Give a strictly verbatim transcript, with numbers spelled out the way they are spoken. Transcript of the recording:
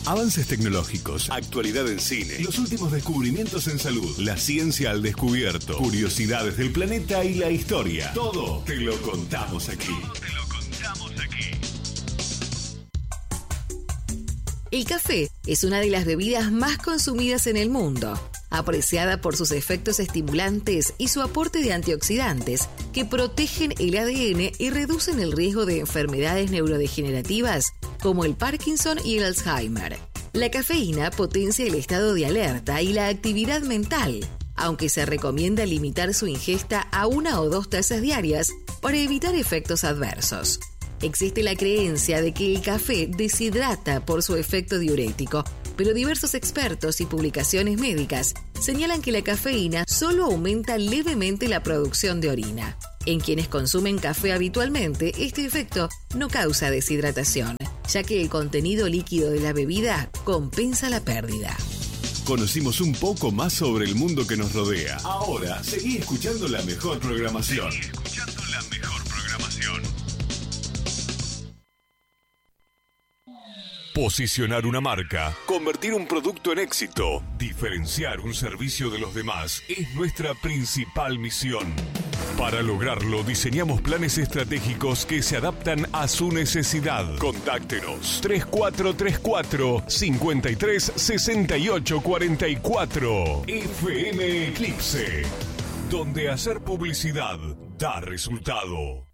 Avances tecnológicos, actualidad en cine, los últimos descubrimientos en salud, la ciencia al descubierto, curiosidades del planeta y la historia. Todo te lo contamos aquí. Todo te lo contamos aquí. El café es una de las bebidas más consumidas en el mundo, apreciada por sus efectos estimulantes y su aporte de antioxidantes que protegen el A D N y reducen el riesgo de enfermedades neurodegenerativas como el Parkinson y el Alzheimer. La cafeína potencia el estado de alerta y la actividad mental, aunque se recomienda limitar su ingesta a una o dos tazas diarias para evitar efectos adversos. Existe la creencia de que el café deshidrata por su efecto diurético, pero diversos expertos y publicaciones médicas señalan que la cafeína solo aumenta levemente la producción de orina. En quienes consumen café habitualmente, este efecto no causa deshidratación, ya que el contenido líquido de la bebida compensa la pérdida. Conocimos un poco más sobre el mundo que nos rodea. Ahora, seguí escuchando la mejor programación. Seguí escuchando la mejor programación. Posicionar una marca, convertir un producto en éxito, diferenciar un servicio de los demás es nuestra principal misión. Para lograrlo, diseñamos planes estratégicos que se adaptan a su necesidad. Contáctenos tres cuatro tres cuatro, cinco tres seis ocho cuatro cuatro. F M Eclipse, donde hacer publicidad da resultado.